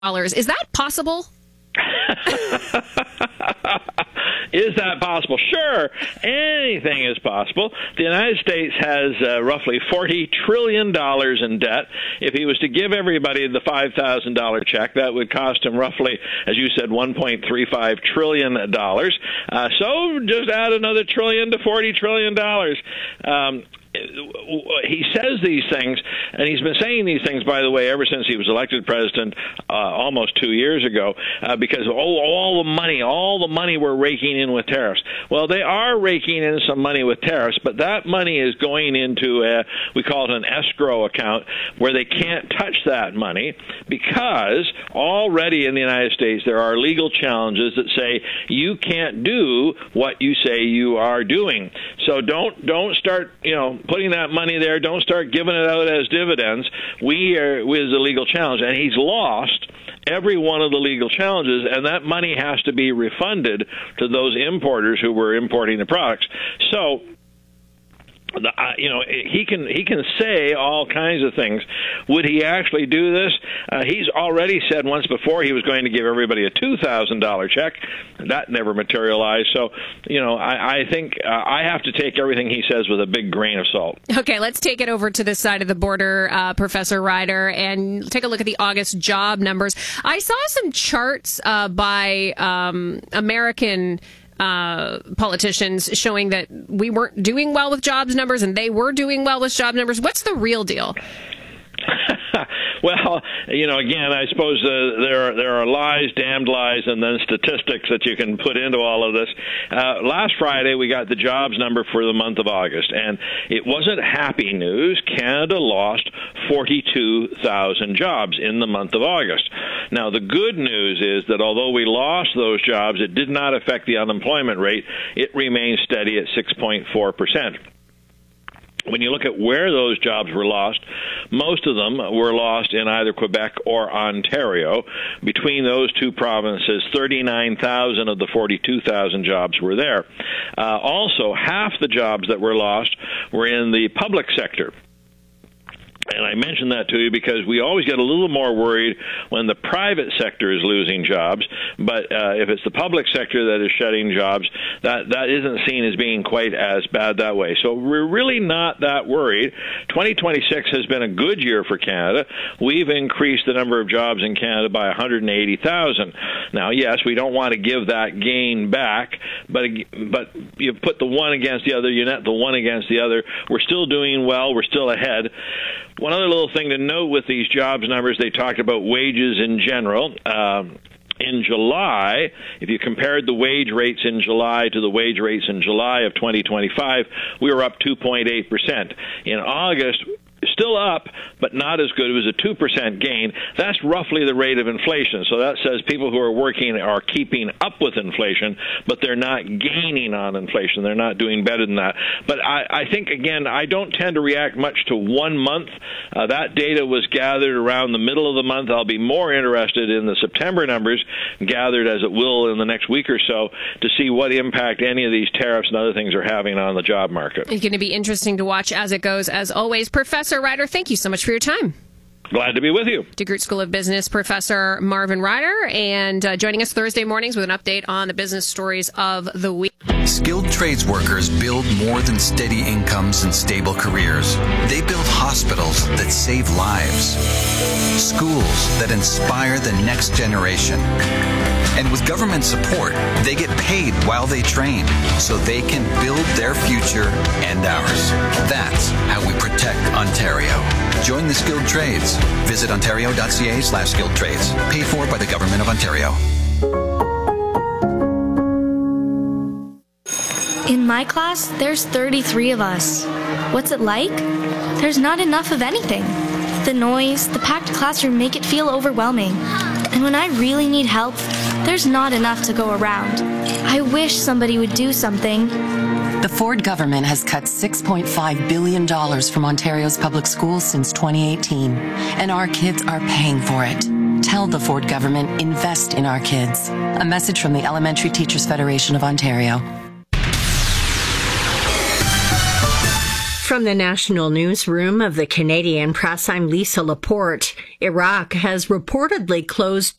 Is that possible? Is that possible? Sure, anything is possible. The United States has roughly $40 trillion in debt. If he was to give everybody the $5,000 check, that would cost him roughly, as you said, $1.35 trillion. So just add another trillion to $40 trillion. He says these things, and he's been saying these things, by the way, ever since he was elected president almost 2 years ago, because all the money we're raking in with tariffs. Well, they are raking in some money with tariffs, but that money is going into we call it an escrow account, where they can't touch that money because already in the United States there are legal challenges that say you can't do what you say you are doing. So don't start, putting that money there. Don't start giving it out as dividends. We as a legal challenge, and he's lost every one of the legal challenges, and that money has to be refunded to those importers who were importing the products. So, he can say all kinds of things. Would he actually do this? He's already said once before he was going to give everybody a $2,000 check. That never materialized. So, I think I have to take everything he says with a big grain of salt. Okay, let's take it over to this side of the border, Professor Ryder, and take a look at the August job numbers. I saw some charts by American politicians showing that we weren't doing well with jobs numbers and they were doing well with job numbers. What's the real deal? Well, again, I suppose there are lies, damned lies, and then statistics that you can put into all of this. Last Friday, we got the jobs number for the month of August, and it wasn't happy news. Canada lost 42,000 jobs in the month of August. Now, the good news is that although we lost those jobs, it did not affect the unemployment rate. It remains steady at 6.4%. When you look at where those jobs were lost, most of them were lost in either Quebec or Ontario. Between those two provinces, 39,000 of the 42,000 jobs were there. Also, half the jobs that were lost were in the public sector. And I mention that to you because we always get a little more worried when the private sector is losing jobs. But if it's the public sector that is shedding jobs, that isn't seen as being quite as bad that way. So we're really not that worried. 2026 has been a good year for Canada. We've increased the number of jobs in Canada by 180,000. Now, yes, we don't want to give that gain back, but you put the one against the other, you net the one against the other. We're still doing well. We're still ahead. One other little thing to note with these jobs numbers, they talked about wages in general. In July, if you compared the wage rates in July to the wage rates in July of 2025, we were up 2.8%. In August, still up, but not as good. It was a 2% gain. That's roughly the rate of inflation. So that says people who are working are keeping up with inflation, but they're not gaining on inflation. They're not doing better than that. But I think, again, I don't tend to react much to 1 month. That data was gathered around the middle of the month. I'll be more interested in the September numbers, gathered as it will in the next week or so, to see what impact any of these tariffs and other things are having on the job market. It's going to be interesting to watch as it goes, as always. Professor Ryder, thank you so much for your time. Glad to be with you. DeGroote School of Business Professor Marvin Ryder, and joining us Thursday mornings with an update on the business stories of the week. Skilled trades workers build more than steady incomes and stable careers. They build hospitals that save lives, schools that inspire the next generation. And with government support, they get paid while they train so they can build their future and ours. That's how we protect Ontario. Join the skilled trades. Visit ontario.ca/skilled trades. Paid for by the Government of Ontario. In my class, there's 33 of us. What's it like? There's not enough of anything. The noise, the packed classroom make it feel overwhelming. And when I really need help, there's not enough to go around. I wish somebody would do something. The Ford government has cut $6.5 billion from Ontario's public schools since 2018, and our kids are paying for it. Tell the Ford government, invest in our kids. A message from the Elementary Teachers Federation of Ontario. From the national newsroom of the Canadian Press, I'm Lisa Laporte. Iraq has reportedly closed